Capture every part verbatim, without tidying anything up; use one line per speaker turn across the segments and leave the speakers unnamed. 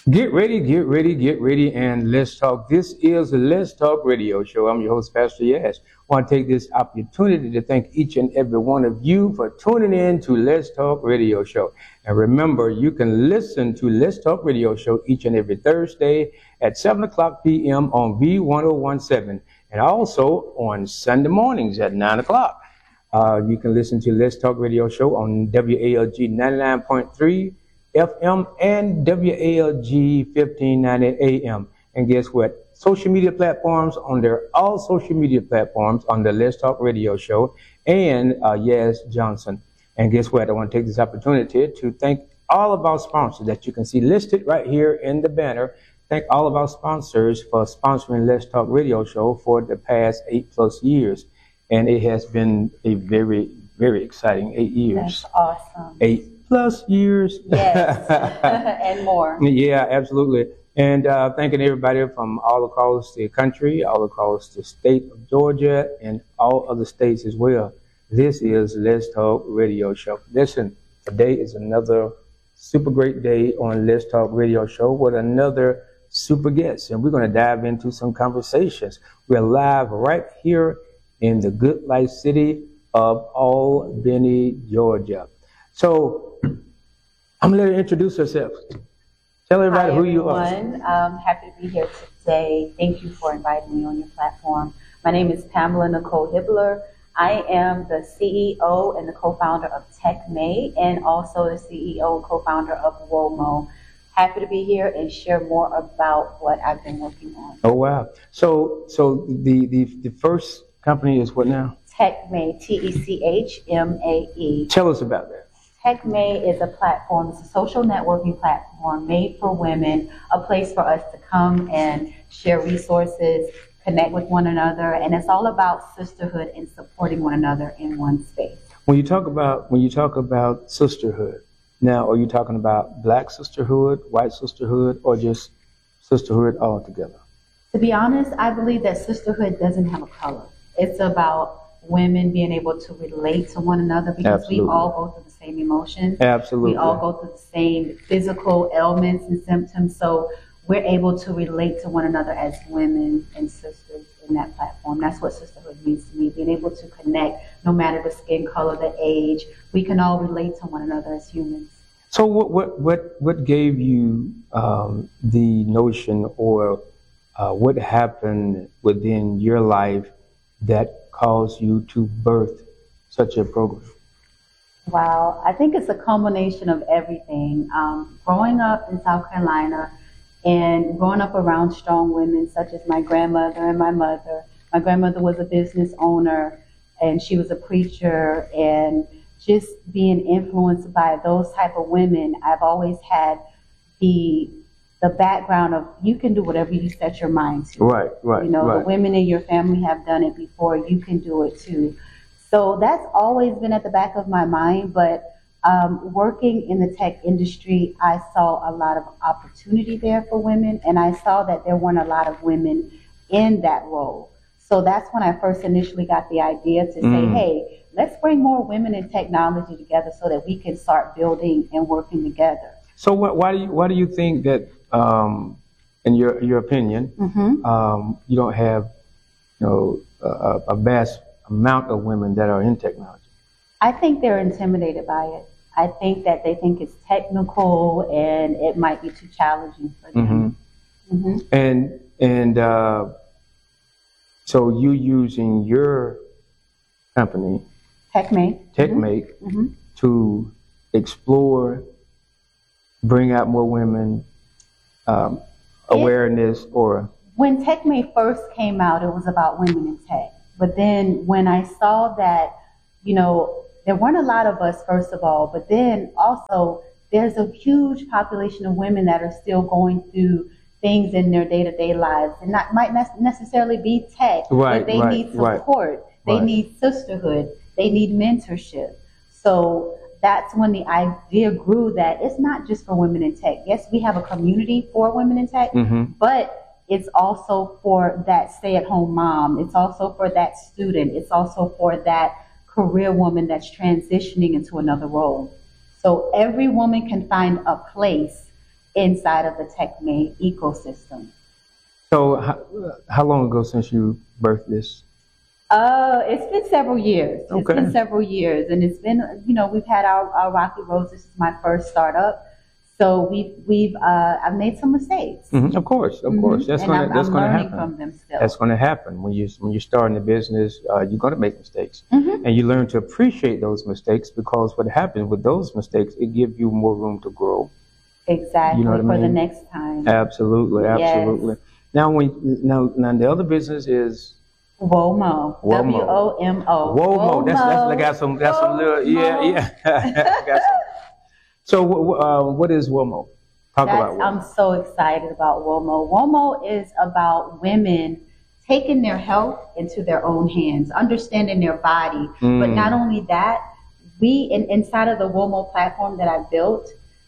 Get ready, get ready, get ready, and let's talk. This is the Let's Talk Radio Show. I'm your host, Pastor Yash. I want to take this opportunity to thank each and every one of you for tuning in to Let's Talk Radio Show. And remember, you can listen to Let's Talk Radio Show each and every Thursday at seven o'clock p.m. on V ten seventeen, and also on Sunday mornings at nine o'clock. Uh, you can listen to Let's Talk Radio Show on W A L G ninety-nine point three F M and W A L G fifteen ninety A M. And guess what? Social media platforms on their all social media platforms on the Let's Talk Radio Show and uh, Yaz Johnson. And guess what? I want to take this opportunity to thank all of our sponsors that you can see listed right here in the banner. Thank all of our sponsors for sponsoring Let's Talk Radio Show for the past eight plus years. And it has been a very, very exciting eight years.
That's awesome.
Eight plus years.
Yes, and more.
Yeah, absolutely. And uh, thanking everybody from all across the country, all across the state of Georgia, and all other states as well. This is Let's Talk Radio Show. Listen, today is another super great day on Let's Talk Radio Show with another super guest. And we're going to dive into some conversations. We're live right here in the good life city of Albany, Georgia. So I'm going to let her introduce herself. Tell everybody
Hi,
who you are.
everyone. Um, happy to be here today. Thank you for inviting me on your platform. My name is Pamela Nicole Hibbler. I am the C E O and the co-founder of TechMay, and also the C E O and co-founder of WOMO. Happy to be here and share more about what I've been working on.
Oh, wow. So so the, the, the first company is what now?
TechMay, T E C H M A E.
Tell us about that.
TechMay is a platform, it's a social networking platform made for women, a place for us to come and share resources, connect with one another, and it's all about sisterhood and supporting one another in one space.
When you talk about when you talk about sisterhood, now are you talking about black sisterhood, white sisterhood, or just sisterhood altogether?
To be honest, I believe that sisterhood doesn't have a color. It's about women being able to relate to one another because
Absolutely.
we all go through the same emotions.
Absolutely.
We all go through the same physical ailments and symptoms. So we're able to relate to one another as women and sisters in that platform. That's what sisterhood means to me, being able to connect no matter the skin color, the age. We can all relate to one another as humans.
So what what what, what gave you um, the notion, or uh, what happened within your life that caused you to birth such a program?
Wow, I think it's a culmination of everything. Um, growing up in South Carolina and growing up around strong women such as my grandmother and my mother. My grandmother was a business owner and she was a preacher, and just being influenced by those type of women, I've always had the the background of you can do whatever you set your mind to.
Right, right,
You know,
right.
the women in your family have done it before, you can do it too. So that's always been at the back of my mind, but um, working in the tech industry, I saw a lot of opportunity there for women, and I saw that there weren't a lot of women in that role. So that's when I first initially got the idea to say,
Mm.
hey, let's bring more women in technology together so that we can start building and working together.
So what, why do you why do you think that, um, in your your opinion,
Mm-hmm.
um, you don't have, you know, a, a vast amount of women that are in technology?
I think they're intimidated by it. I think that they think it's technical and it might be too challenging for them.
Mm-hmm.
Mm-hmm.
And and uh, so you using your company,
TechMay.
TechMake,
Mm-hmm.
to explore, bring out more women, um, awareness, or
When TechMay first came out, it was about women in tech. But then when I saw that, you know, there weren't a lot of us, first of all, but then also there's a huge population of women that are still going through things in their day-to-day lives, and not might not necessarily be tech,
Right,
but they
right,
need
right,
support, they
right.
need sisterhood, they need mentorship. So that's when the idea grew that it's not just for women in tech. Yes, we have a community for women in tech,
mm-hmm.
but it's also for that stay-at-home mom. It's also for that student. It's also for that career woman that's transitioning into another role. So every woman can find a place inside of the TechMade ecosystem.
So, how, how long ago since you birthed this?
Uh, it's been several years. It's
Okay.
been several years, and it's been, you know, we've had our, our Rocky Roads. This is my first startup, so we've we've uh, I've made some mistakes.
Mm-hmm. Of course, of
Mhm.
course, that's
and
gonna
I'm,
that's
I'm
gonna
learning
happen.
from them still.
That's gonna happen when you when you're starting a business. Uh, you're gonna make mistakes,
Mhm.
and you learn to appreciate those mistakes because what happens with those mistakes, it gives you more room to grow.
Exactly,
You know what I
for the
mean?
next time.
Absolutely,
Yes.
absolutely. Now, when now now the other business is
Womo.
Womo.
W O M O.
Womo. That's that's I got some that's some little yeah
Womo.
yeah. Got some. So wh- wh- uh, what is Womo? Talk
That's,
about Womo.
I'm so excited about Womo. Womo is about women taking their health into their own hands, understanding their body.
Mm.
But not only that, we in, inside of the Womo platform that I built,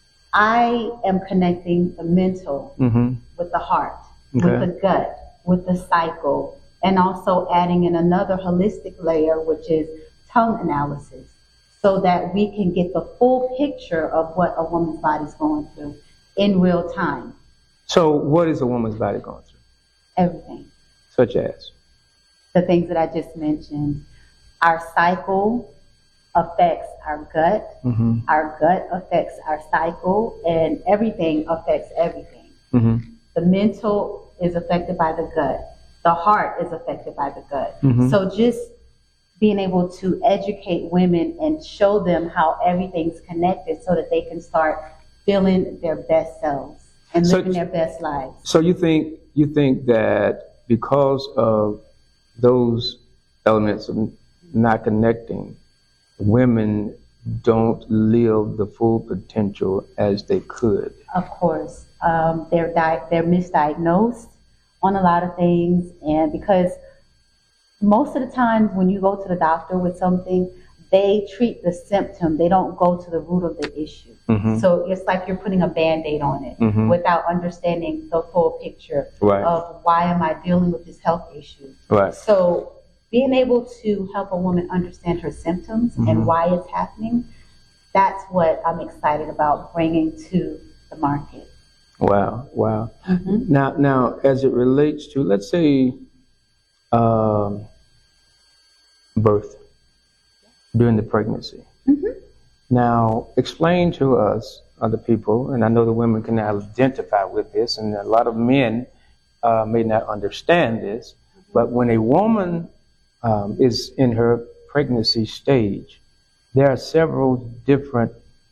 I am connecting the mental
Mm-hmm.
with the heart,
Okay.
with the gut, with the cycle, and also adding in another holistic layer, which is tongue analysis, so that we can get the full picture of what a woman's body is going through in real time.
So what is a woman's body going through?
Everything.
Such as?
The things that I just mentioned. Our cycle affects our gut.
Mm-hmm.
Our gut affects our cycle, and everything affects everything.
Mm-hmm.
The mental is affected by the gut. The heart is affected by the gut.
Mhm.
So just being able to educate women and show them how everything's connected so that they can start feeling their best selves and
So-
living their best lives.
So you think you think that because of those elements of not connecting, women don't live the full potential as they could.
Of course, um, they're di- they're misdiagnosed on a lot of things, and because most of the times when you go to the doctor with something, they treat the symptom. They don't go to the root of the issue.
Mhm.
So it's like you're putting a Band-Aid on it
Mhm.
without understanding the full picture
Right.
of why am I dealing with this health issue.
Right.
So being able to help a woman understand her symptoms
Mhm.
and why it's happening, that's what I'm excited about bringing to the market.
Wow. Wow.
Mhm.
Now, now, as it relates to, let's say, um, birth during the pregnancy.
Mhm.
Now, explain to us, other people, and I know the women can identify with this, and a lot of men uh, may not understand this, but when a woman um, is in her pregnancy stage, there are several different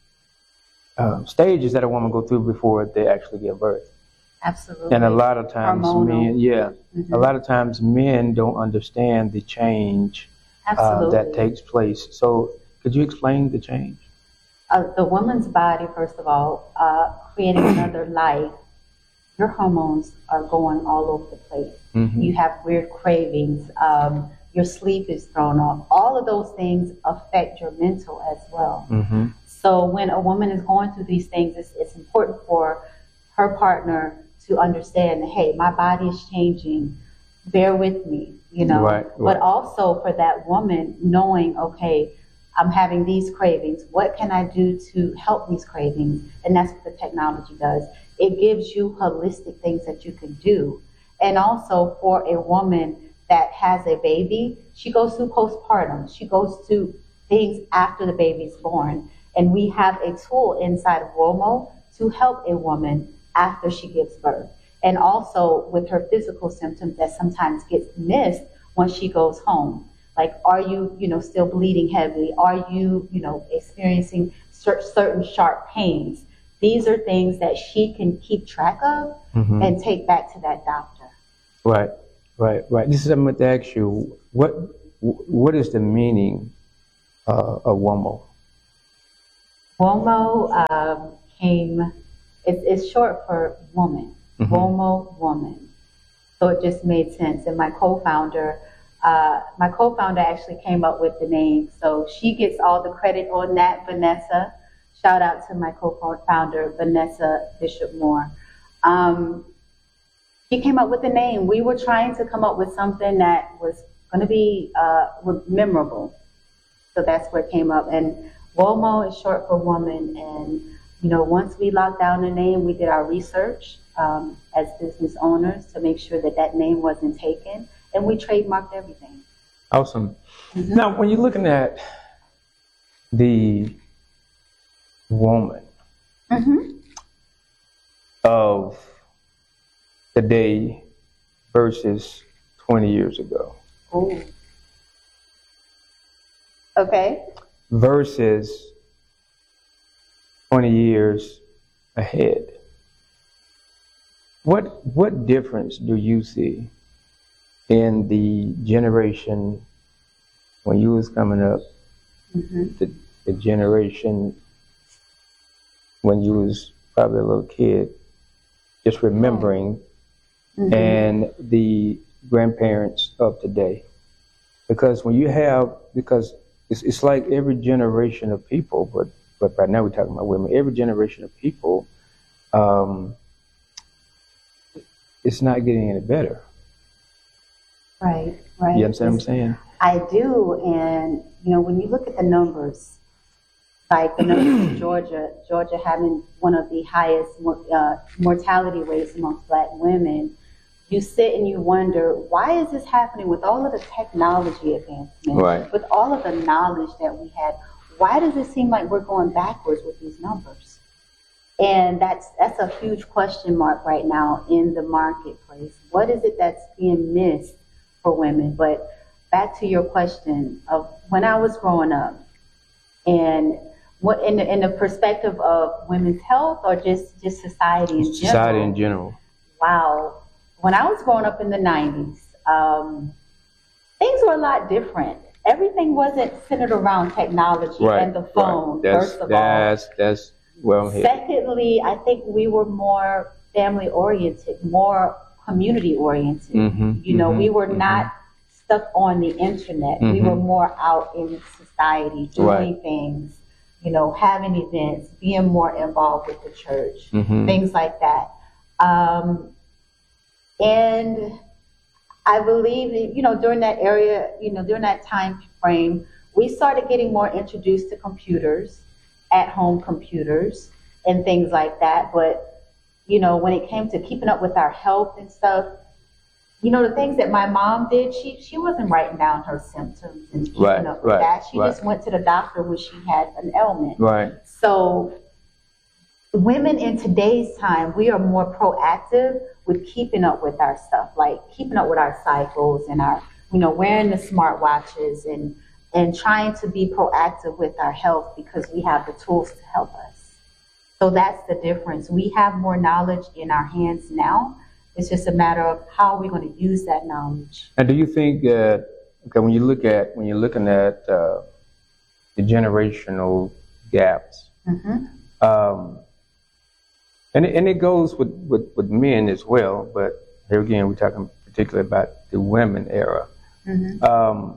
uh, stages that a woman go through before they actually give birth.
Absolutely.
And a lot of times
Hormonal.
men, yeah,
Mhm.
a lot of times men don't understand the change uh,
Absolutely.
that takes place. So could you explain the change?
Uh, the woman's body, first of all, uh, creating another life, your hormones are going all over the place.
Mhm.
You have weird cravings. Um, your sleep is thrown off. All of those things affect your mental as well.
Mm-hmm.
So when a woman is going through these things, it's, it's important for her partner to understand, hey, my body is changing. Bear with me, you know.
Right,
But
right.
also for that woman knowing, okay, I'm having these cravings. What can I do to help these cravings? And that's what the technology does. It gives you holistic things that you can do. And also for a woman that has a baby, she goes through postpartum. She goes through things after the baby's born. And we have a tool inside of Womo to help a woman after she gives birth. And also with her physical symptoms that sometimes gets missed when she goes home. Like, are you, you know, still bleeding heavily? Are you, you know, experiencing cer- certain sharp pains? These are things that she can keep track of
Mhm.
and take back to that doctor.
Right, right, right. This is I'm going to ask you, what what is the meaning uh, of WOMO?
Womo um, came, it's, it's short for woman.
Mhm.
Womo, woman. So it just made sense. And my co-founder, uh, my co-founder actually came up with the name. So she gets all the credit on that, Vanessa. Shout out to my co-founder, Vanessa Bishop Moore. Um, she came up with the name. We were trying to come up with something that was going to be uh, memorable. So that's where it came up. And WOMO is short for woman, and you know, once we locked down the name, we did our research um, as business owners to make sure that that name wasn't taken, and we trademarked everything.
Awesome.
Mhm.
Now, when you're looking at the woman
Mm-hmm.
of today versus twenty years ago,
Ooh. Okay.
versus twenty years ahead, what what difference do you see in the generation when you was coming up,
Mm-hmm.
the, the generation when you was probably a little kid, just remembering,
Mm-hmm.
and the grandparents of today? Because when you have, because it's, it's like every generation of people, but but right now we're talking about women. Every generation of people, um, it's not getting any better.
Right, right.
You understand what I'm saying?
I do, and you know, when you look at the numbers, like the numbers in Georgia, Georgia having one of the highest uh, mortality rates amongst Black women, you sit and you wonder, why is this happening with all of the technology advancement,
Right.
with all of the knowledge that we had? Why does it seem like we're going backwards with these numbers? And that's that's a huge question mark right now in the marketplace. What is it that's being missed for women? But back to your question of when I was growing up, and what in the, in the perspective of women's health or just, just society in general?
Society in general.
Wow. When I was growing up in the nineties, um, things were a lot different. Everything wasn't centered around technology
Right.
and the phone,
Right. That's,
first of
that's,
all.
That's where I'm headed.
Secondly, I think we were more family oriented, more community oriented.
Mm-hmm,
You know,
mm-hmm,
we were
mm-hmm.
not stuck on the internet. We
Mhm.
were more out in society, doing
Right.
things, you know, having events, being more involved with the church,
Mhm.
things like that. Um, and I believe, that, you know, during that area, you know, during that time frame, we started getting more introduced to computers, at-home computers, and things like that. But, you know, when it came to keeping up with our health and stuff, you know, the things that my mom did, she she wasn't writing down her symptoms and keeping
Right,
up with
right,
that. She
right.
just went to the doctor when she had an ailment.
Right.
So women in today's time, we are more proactive with keeping up with our stuff, like keeping up with our cycles and our, you know, wearing the smart watches and and trying to be proactive with our health because we have the tools to help us. So that's the difference. We have more knowledge in our hands now. It's just a matter of how we're going to use that knowledge.
And do you think that, okay, when you look at, when you're looking at uh, the generational gaps,
Mm-hmm.
um, and, it, and it goes with, with, with men as well, but here again, we're talking particularly about the women era.
Mm-hmm.
Um,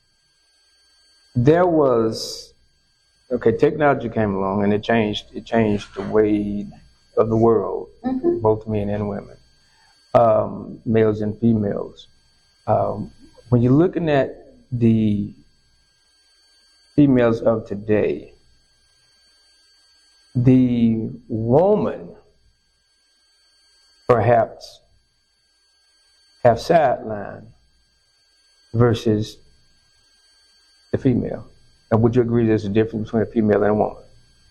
there was, okay, technology came along and it changed, it changed the way of the world,
Mm-hmm.
both men and women. Um, males and females. Um, when you're looking at the females of today, the woman perhaps have sidelined versus the female. And would you agree there's a difference between a female and a woman?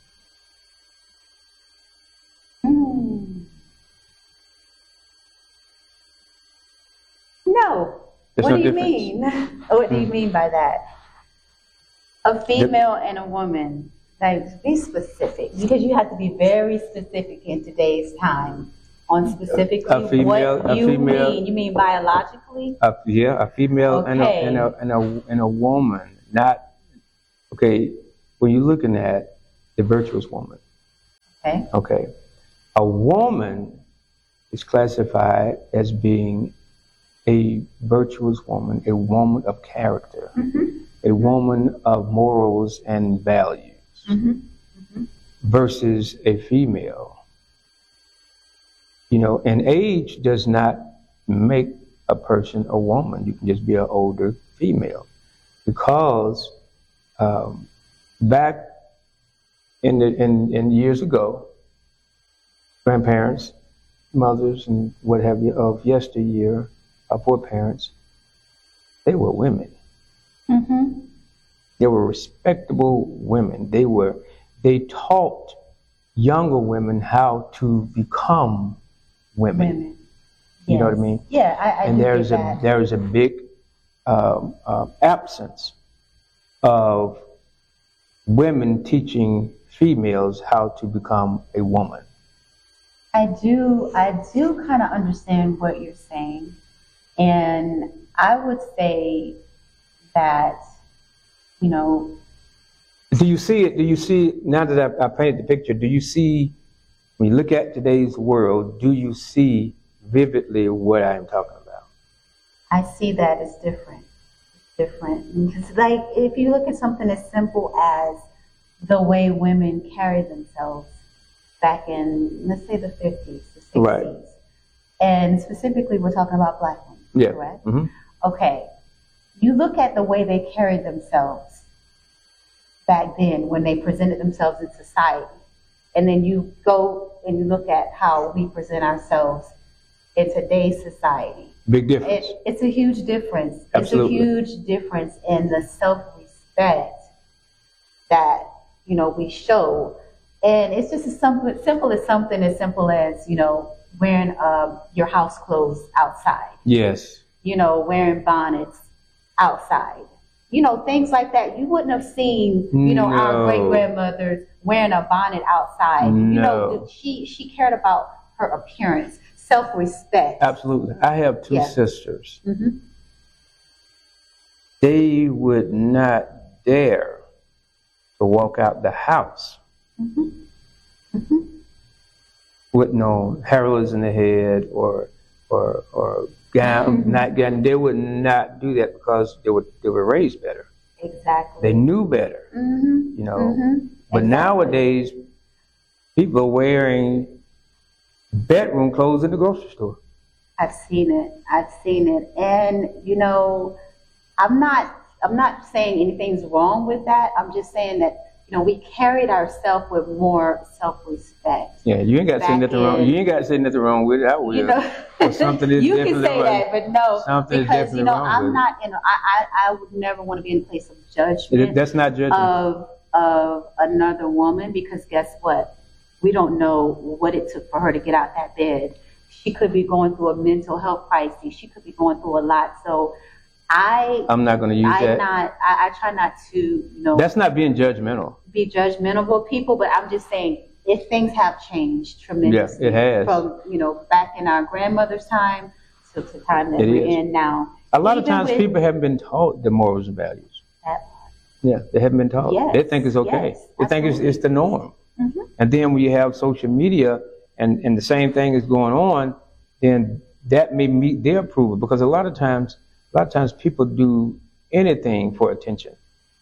Mm. No.
There's
what
no
do you
difference.
mean? What do you mean by that? A female and a woman. Like, be specific, because you have to be very specific in today's time on specifically
A female-
what
a
you
female-
mean. You mean biologically?
A, yeah, a female and, a,
Okay.
and, a, and, a, and a woman. Not, okay, when you're looking at the virtuous woman,
Okay.
okay, a woman is classified as being a virtuous woman, a woman of character,
Mm-hmm.
a woman of morals and values,
Mm-hmm.
versus a female. You know, and age does not make a person a woman. You can just be an older female, because um, back in the in, in years ago, grandparents, mothers, and what have you of yesteryear, our poor parents, they were women.
Mm-hmm.
They were respectable women. They were they taught younger women how to become women.
Women.
You know what I
Yes.
mean?
Yeah, I, I
And
do
there's
get
a
that.
there is a big um, uh, absence of women teaching females how to become a woman.
I do, I do kind of understand what you're saying, and I would say that, you know,
Do you see it? Do you see, now that I, I painted the picture, do you see, when you look at today's world, do you see vividly what I am talking about?
I see that it's different. It's different. Because, like, if you look at something as simple as the way women carry themselves back in, let's say, the fifties, the sixties,
Right.
and specifically we're talking about black women,
Yeah.
correct?
Mm-hmm.
Okay. You look at the way they carried themselves back then when they presented themselves in society, and then you go and you look at how we present ourselves in today's society.
Big difference.
It, it's a huge difference.
Absolutely.
It's a huge difference in the self-respect that, you know, we show. And it's just as simple, simple as something as simple as, you know, wearing um, your house clothes outside,
Yes.
you know, wearing bonnets outside. You know, things like that. You wouldn't have seen, you know, our
No.
great-grandmothers wearing a bonnet outside. You know,
No.
she, she cared about her appearance, self-respect.
Absolutely. I have two
Yeah.
sisters.
Mm-hmm.
They would not dare to walk out the house
Mm-hmm. Mm-hmm.
with no hairless in the head or or or gown,
Mhm.
not gown. They would not do that because they were they were raised better.
Exactly.
They knew better,
Mm-hmm.
you know.
Mm-hmm.
But
Exactly.
nowadays, people are wearing bedroom clothes in the grocery store.
I've seen it. I've seen it. And, you know, I'm not I'm not saying anything's wrong with that. I'm just saying that, you know, we carried ourselves with more self-respect.
Yeah, you ain't got to say
Back
nothing wrong.
in-
You ain't got to say nothing wrong with it. I will.
You know,
Or something is
you can
definitely
say
wrong.
that, but no,
Something is
because
definitely
you know
wrong
I'm
with it.
not in. I, I I would never want to be in a place of judgment
It- That's not judging.
of of another woman, because guess what? We don't know what it took for her to get out that bed. She could be going through a mental health crisis. She could be going through a lot. So I
I'm not going to use
I
that.
not I, I try not to, you know,
That's not being judgmental.
be judgmental of people, but I'm just saying if things have changed tremendously
Yeah, it has.
from, you know, back in our grandmother's time to the time that
It
we're
is.
in now.
A lot of
Even
times
with
people haven't been taught the morals and values.
that-
Yeah, they haven't been taught.
Yes,
They think it's okay.
yes,
they think it's,
absolutely.
it's the norm.
Mhm.
And then when you have social media and, and the same thing is going on, then that may meet their approval, because a lot of times, a lot of times people do anything for attention.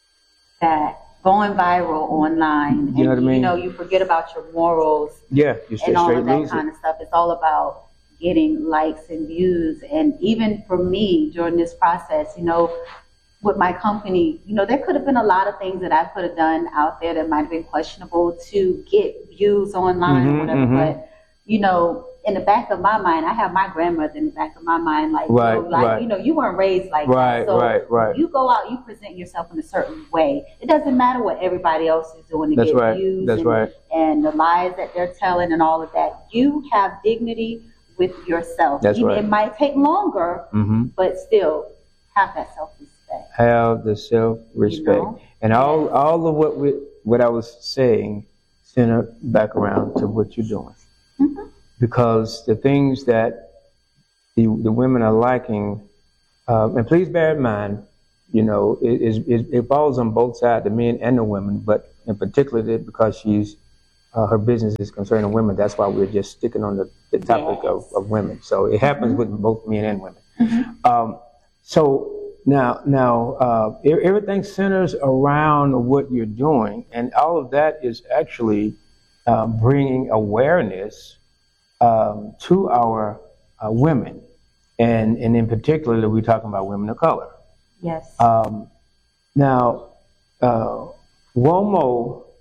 that going viral online, and
You know what I mean?
you know, you forget about your morals
Yeah, you
and all
straight
of that
lose
kind
it.
of stuff. It's all about getting likes and views. And even for me during this process, you know, with my company, you know, there could have been a lot of things that I could have done out there that might have been questionable to get views online
Mhm,
or whatever.
mhm.
But, you know, in the back of my mind, I have my grandmother in the back of my mind, like,
Right,
you know, like,
right.
you know, you weren't raised like
Right,
that. So
right, right.
you go out, you present yourself in a certain way. It doesn't matter what everybody else is doing to
That's
get
right.
views
That's
and,
right.
and the lies that they're telling and all of that. You have dignity with yourself.
That's
Even-
right.
It might take longer,
hmm
but still have that self-respect.
Have the self-respect.
You know?
And all,
Yes.
all of what we, what I was saying center back around to what you're doing.
Mhm.
Because the things that the, the women are liking, um, and please bear in mind, you know, it, it, it, it falls on both sides, the men and the women, but in particular because she's, uh, her business is concerning women, that's why we're just sticking on the, the topic
Yes.
of, of women. So it happens with both men and women.
Mhm.
Um, so now, now uh, e- everything centers around what you're doing, and all of that is actually uh, bringing awareness um, to our uh, women, and and in particular, we're talking about women of color.
Yes.
Um, now, uh, WOMO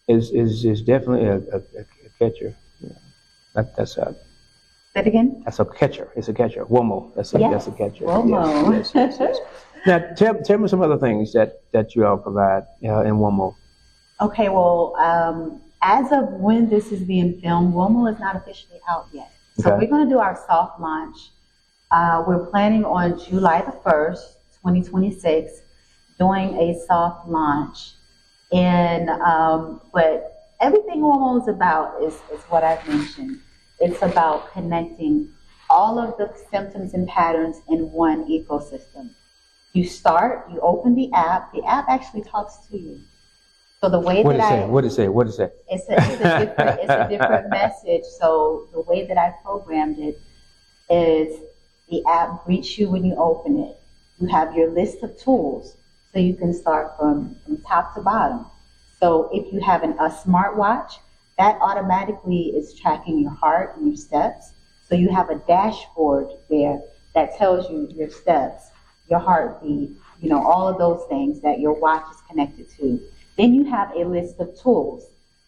is is is definitely a, a, a catcher. Yeah. That, that's a
Say it again.
that's a catcher. It's a catcher. Womo. That's a
Yes,
that's a catcher.
Womo.
Yes, yes, yes, yes. Now tell tell me some other things that that you all provide uh, in Womo.
Okay, well, um, as of when this is being filmed, Womo is not officially out yet. So
Okay.
we're going to do our soft launch. Uh, we're planning on July the first, twenty twenty-six, doing a soft launch. And, um, but everything Womo is about is, is what I've mentioned. It's about connecting all of the symptoms and patterns in one ecosystem. You start, you open the app, the app actually talks to you. So the way
What
that
is
I
it? What is it? What is it?
it's a, it's a different it's a different message. So the way that I programmed it is the app greets you when you open it. You have your list of tools, so you can start from, from top to bottom. So if you have an, a smartwatch, that automatically is tracking your heart and your steps. So you have a dashboard there that tells you your steps, your heartbeat, you know, all of those things that your watch is connected to. Then you have a list of tools.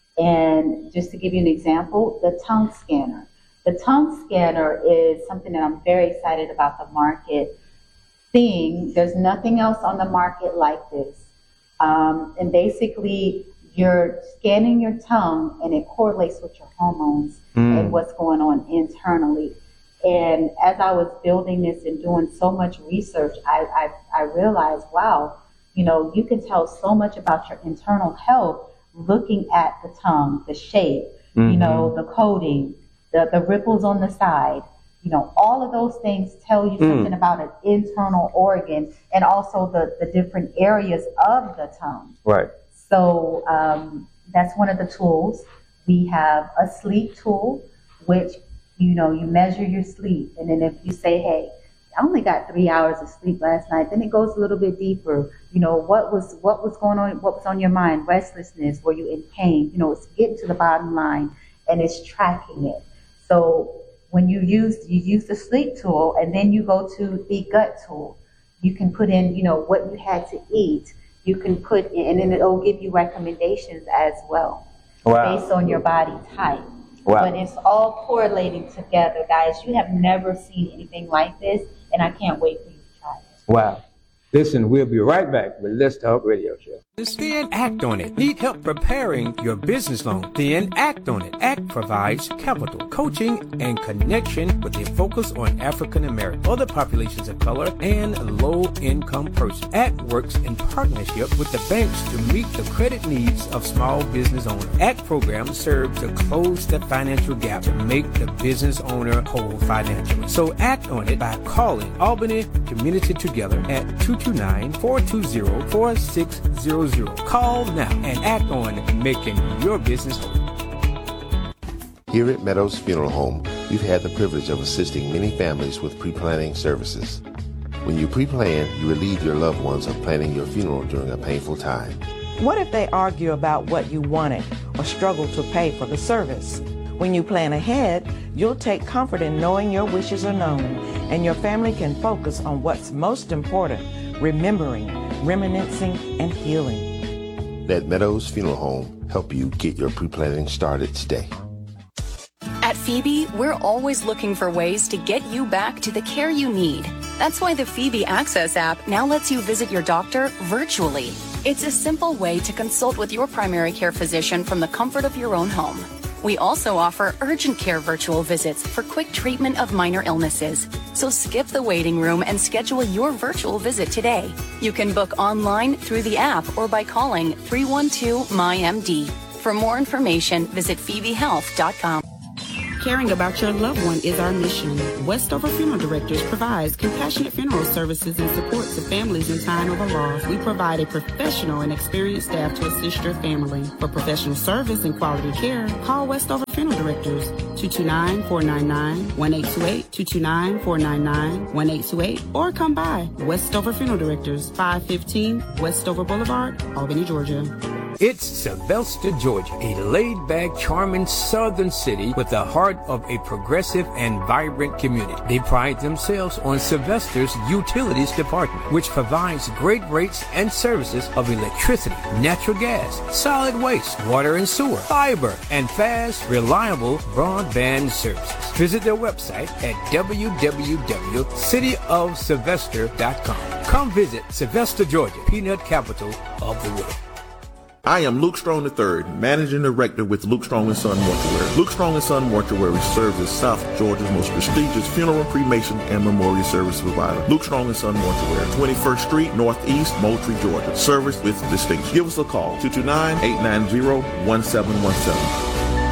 And just to give you an example, the tongue scanner. The tongue scanner is something that I'm very excited about the market seeing. There's nothing else on the market like this. Um, and basically, you're scanning your tongue and it correlates with your hormones
Mm.
and what's going on internally. And as I was building this and doing so much research, I, I, I realized, wow, you know, you can tell so much about your internal health looking at the tongue, the shape,
Mhm.
you know, the coating, the, the ripples on the side. You know, all of those things tell you something about an internal organ and also the, the different areas of the tongue.
Right.
So um, that's one of the tools. We have a sleep tool, which, you know, you measure your sleep. And then if you say, hey, I only got three hours of sleep last night, then it goes a little bit deeper. You know, what was what was going on, what was on your mind, restlessness, were you in pain? You know, it's getting to the bottom line and it's tracking it. So when you use you use the sleep tool and then you go to the gut tool, you can put in, you know, what you had to eat. You can put in, and then it'll give you recommendations as well.
Wow.
Based on your body type.
Wow.
But it's all correlating together, guys. You have never seen anything like this, and I can't wait for you to try it.
Wow. Listen, we'll be right back with Let's Talk Radio Show.
Then act on it. Need help preparing your business loan? Then act on it. ACT provides capital, coaching, and connection with a focus on African American, other populations of color, and low-income persons. ACT works in partnership with the banks to meet the credit needs of small business owners. ACT program serves to close the financial gap to make the business owner whole financially. So act on it by calling Albany Community Together at two two nine, four two zero, four six zero zero. Call now and act on making your business whole.
Here at Meadows Funeral Home, we've had the privilege of assisting many families with pre-planning services. When you pre-plan, you relieve your loved ones of planning your funeral during a painful time.
What if they argue about what you wanted or struggle to pay for the service? When you plan ahead, you'll take comfort in knowing your wishes are known, and your family can focus on what's most important, remembering, reminiscing, and healing.
Let Meadows Funeral Home help you get your pre-planning started today.
At Phoebe, we're always looking for ways to get you back to the care you need. That's why the Phoebe Access app now lets you visit your doctor virtually. It's a simple way to consult with your primary care physician from the comfort of your own home. We also offer urgent care virtual visits for quick treatment of minor illnesses. So skip the waiting room and schedule your virtual visit today. You can book online through the app or by calling three one two M Y M D. For more information, visit phoebe health dot com.
Caring about your loved one is our mission. Westover Funeral Directors provides compassionate funeral services and support to families in time of a loss. We provide a professional and experienced staff to assist your family. For professional service and quality care, call Westover Funeral Directors, two two nine, four nine nine, one eight two eight, two two nine, four nine nine, one eight two eight, or come by Westover Funeral Directors, five fifteen Westover Boulevard, Albany, Georgia.
It's Sylvester, Georgia, a laid-back, charming southern city with the heart of a progressive and vibrant community. They pride themselves on Sylvester's Utilities Department, which provides great rates and services of electricity, natural gas, solid waste, water and sewer, fiber, and fast, reliable broadband services. Visit their website at w w w dot city of sylvester dot com. Come visit Sylvester, Georgia, peanut capital of the world.
I am Luke Strong the third, Managing Director with Luke Strong and Son Mortuary. Luke Strong and Son Mortuary serves as South Georgia's most prestigious funeral, cremation, and memorial service provider. Luke Strong and Son Mortuary, twenty-first Street, Northeast, Moultrie, Georgia. Service with distinction. Give us a call, two two nine, eight nine zero, one seven one seven.